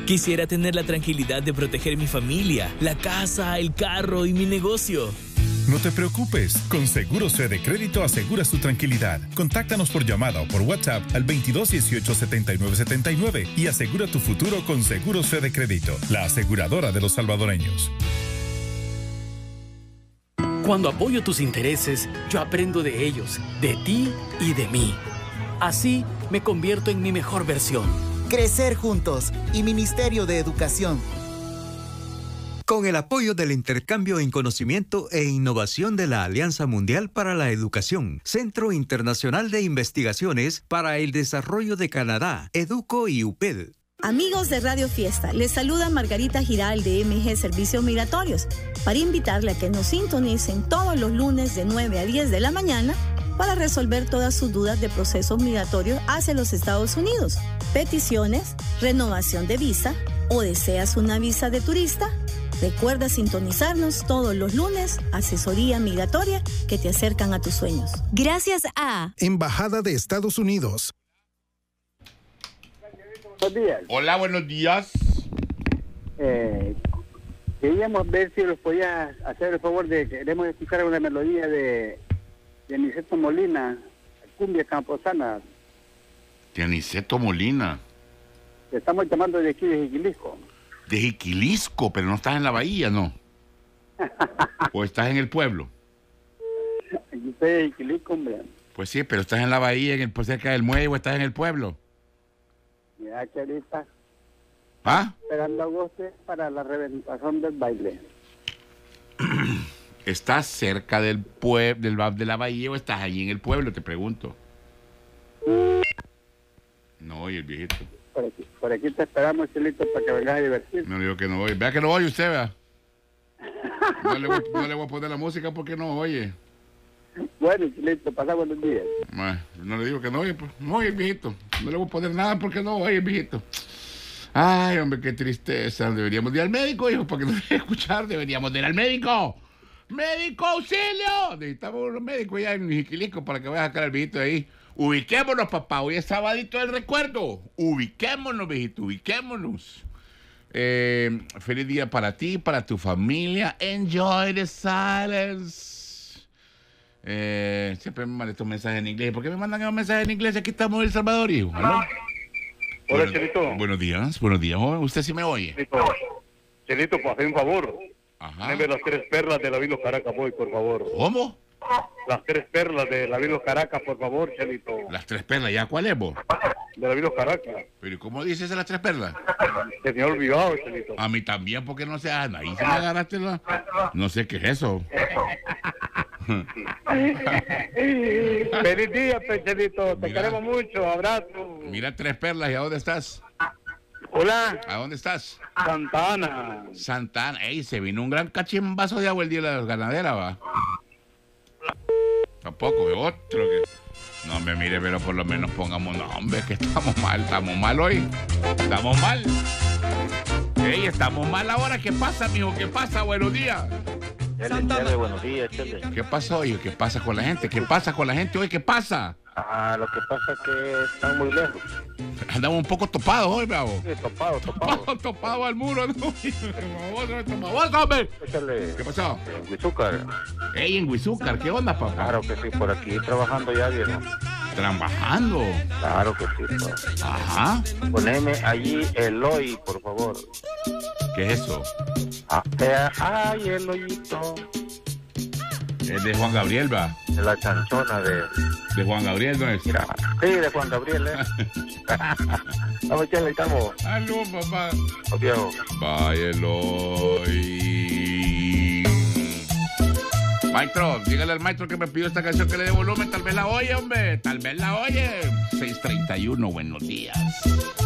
Quisiera tener la tranquilidad de proteger mi familia, la casa, el carro y mi negocio. No te preocupes, con Seguros Fede Crédito aseguras tu tranquilidad. Contáctanos por llamada o por WhatsApp al 22 18 79 79 y asegura tu futuro con Seguros Fede Crédito, la aseguradora de los salvadoreños. Cuando apoyo tus intereses, yo aprendo de ellos, de ti y de mí. Así me convierto en mi mejor versión. Crecer juntos y Ministerio de Educación. Con el apoyo del intercambio en conocimiento e innovación de la Alianza Mundial para la Educación, Centro Internacional de Investigaciones para el Desarrollo de Canadá, EDUCO y UPED. Amigos de Radio Fiesta, les saluda Margarita Giral de MG Servicios Migratorios para invitarle a que nos sintonicen todos los lunes de 9 a 10 de la mañana para resolver todas sus dudas de procesos migratorios hacia los Estados Unidos, peticiones, renovación de visa o deseas una visa de turista. Recuerda sintonizarnos todos los lunes, asesoría migratoria que te acercan a tus sueños. Gracias a Embajada de Estados Unidos. Buenos días. Hola, buenos días. Queríamos ver si nos podía hacer el favor de queremos escuchar una melodía de Aniceto Molina, Cumbia Camposana. De Aniceto Molina. Estamos llamando de aquí de Jiquilisco. De Jiquilisco, pero no estás en la bahía, ¿no? ¿O estás en el pueblo? Aquí estoy de Jiquilisco, hombre. Pues sí, pero estás en la bahía, por cerca del muelle, o estás en el pueblo. Mira que ahorita esperando agosto para la reventación del baile. ¿Estás cerca del pueblo, de la bahía, o estás allí en el pueblo? Te pregunto. No, y el viejito. Por aquí te esperamos, Chelito, para que vengas a divertir. No digo que no oye. Vea que no oye usted, vea. No le voy a poner la música porque no oye. Bueno, Chelito, pasa buenos días. Bueno, no le digo que no oye, pues. No oye el viejito. No le voy a poner nada porque no oye el viejito. Ay, hombre, qué tristeza. Deberíamos ir al médico, hijo, para que nos deje escuchar. Deberíamos ir al médico. ¡Médico, auxilio! Necesitamos un médico ya en Jiquilisco para que vaya a sacar al viejito de ahí. Ubiquémonos, papá. Hoy es sabadito del recuerdo. Ubiquémonos, viejito. Ubiquémonos. Feliz día para ti, para tu familia. Enjoy the silence. Siempre me mandan estos mensajes en inglés. ¿Por qué me mandan esos mensajes en inglés? Aquí estamos en El Salvador, hijo. ¿Aló? Hola, Chelito. Buenos días, joven. ¿Usted sí me oye? Chelito, pues, hazme un favor. Ajá. Deme las 3 perlas de la Vilo Caracas, voy, por favor. ¿Cómo? Las 3 perlas de la Vilo Caracas, por favor, Chelito. Las 3 perlas, ¿ya cuál es vos? De la Vilo Caracas. ¿Pero cómo dices de las 3 perlas? Se me ha olvidado, Chelito. A mí también, porque no sé, ahí se me agarraste la... No sé qué es eso. Feliz día, Chelito. Te queremos mucho, abrazo. Mira 3 perlas, ¿y a dónde estás? Hola. ¿A dónde estás? Santa Ana. Santa Ana. Ey, se vino un gran cachimbazo de agua el día de la ganadera, va. Tampoco, de otro que... No, hombre, mire, pero por lo menos pongamos... No, hombre, que estamos mal hoy. Estamos mal. Ey, estamos mal ahora. ¿Qué pasa, mijo? ¿Qué pasa? Buenos días. Chele, buenos días, Chele. ¿Qué pasó hoy? ¿Qué pasa con la gente? ¿Qué pasa con la gente hoy? ¿Qué pasa? Lo que pasa es que están muy lejos. Andamos un poco topados hoy, bravo. Sí, Topado al muro, ¿no? Vamos, hombre. ¿Qué pasó? En Huizúcar. Ey, en Huizúcar, ¿qué onda, papá? Claro que sí, por aquí trabajando ya, viejo. ¿Trabajando? Claro que sí, pues. Ajá. Poneme allí Eloy, por favor. ¿Qué es eso? Ay, Eloyito. Es de Juan Gabriel, va. De la chanchona de Juan Gabriel, ¿no es? Mira, sí, de Juan Gabriel, Vamos, Chele, estamos. Aló, papá. Viejo. Vaya, Eloy. Maestro, dígale al maestro que me pidió esta canción que le dé volumen. Tal vez la oye, hombre. Tal vez la oye. 6:31, buenos días.